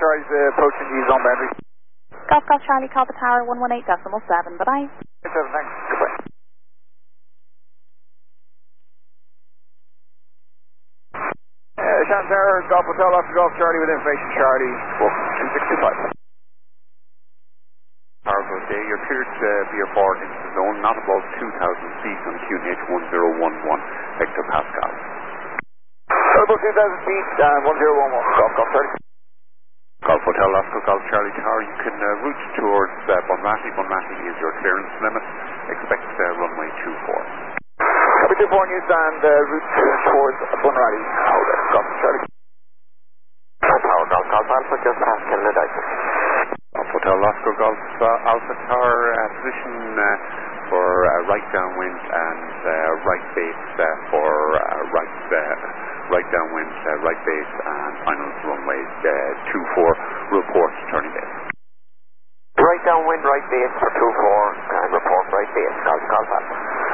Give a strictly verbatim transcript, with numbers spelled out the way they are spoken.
Charlie's uh, approaching the zone boundary. Golf Golf Charlie, call the tower one one eight decimal seven. Bye-bye. seven, thanks. Goodbye. Uh, Shannon Tower, Golf Hotel, Oscar Golf Charlie with information Charlie, two six two five. Tower, good day. You're cleared to be aboard into the zone, not above two thousand feet on Q N H one zero one one, Hector Pascal. Not above two thousand feet, uh, one zero one one, Golf Golf Charlie. Golf Hotel, Oscar Golf Charlie Tower, you can uh, route towards uh, Bunratty. Bunratty is your clearance limit. Expect uh, runway two four. Copy two four news and uh, route towards Bunratty. Golf Charlie. Tower, Golf Golf Alpha, just past Canada Dyson. Golf Hotel, Oscar Golf uh, Alpha Tower, uh, position uh, for uh, right downwind and uh, right base uh, for uh, right uh, right downwind, uh, right base and final runway uh, two four, report turning base. Right downwind, right base for two four and report right base, Golf Golf Alpha.